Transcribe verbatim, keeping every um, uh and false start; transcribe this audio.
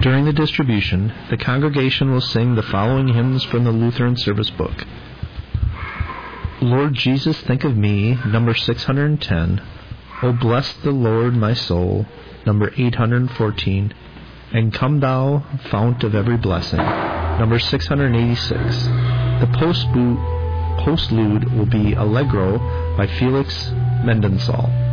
During the distribution, the congregation will sing the following hymns from the Lutheran Service Book. Lord Jesus, think of me, number six hundred ten. O bless the Lord my soul, number eight hundred fourteen. And Come Thou, Fount of every blessing, number six hundred eighty-six. The post postlude will be Allegro by Felix Mendensal.